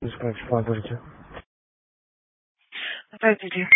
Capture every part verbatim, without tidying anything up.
Dispatch five thirty-two. five thirty-two.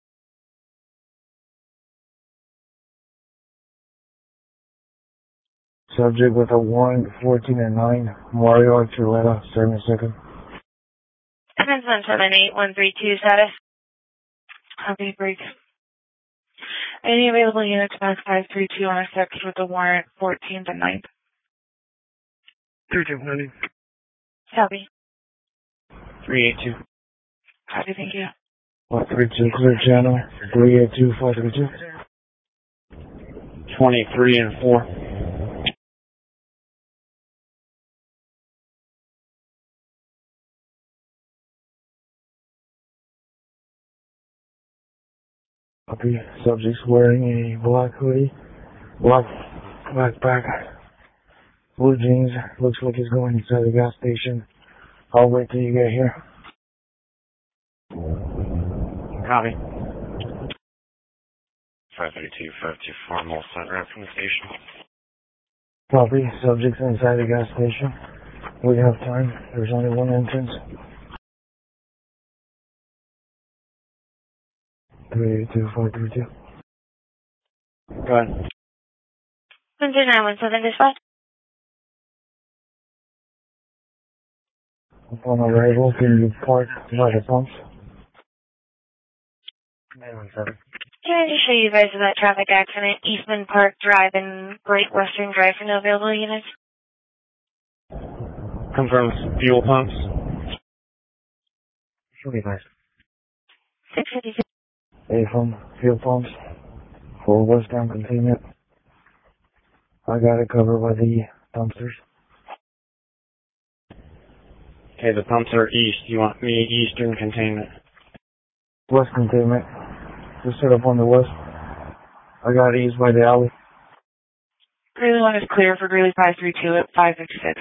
Subject with a warrant fourteen and nine, Mario Archuleta, seventy-second. Depends on seven eight one three two status. Copy break. Any available units past five three two on a section with the warrant fourteenth and ninth. three two ninety. Copy. three eight two. Copy, thank you. one three two clear channel, three eight two five three two. twenty-three and four. Copy. Subject's wearing a black hoodie, black backpack, blue jeans. Looks like he's going inside the gas station. I'll wait till you get here. Copy. five thirty-two, five two four, I'm all set right from the station. Copy. Subject's inside the gas station. We have time. There's only one entrance. three eight two five three two. Go ahead. one two nine one seven dispatch. Upon arrival, can you park by the pumps? nine one seven. Can I just show you guys that traffic accident, Eastman Park Drive and Great Western Drive for no available units? Confirms fuel pumps. Show me guys. six fifty-six. A from fuel pumps for westbound containment. I got it covered by the dumpsters. Okay, the pumps are east. You want me eastern containment? West containment. Just set up on the west. I got east by the alley. Greeley one is clear for Greeley five three two at five fifty-six.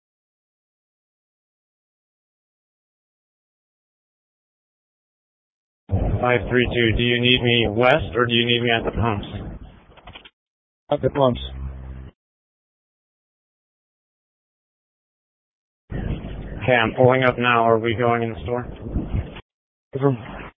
five three two, do you need me west or do you need me at the pumps? At the pumps. Okay, I'm pulling up now. Are we going in the store? From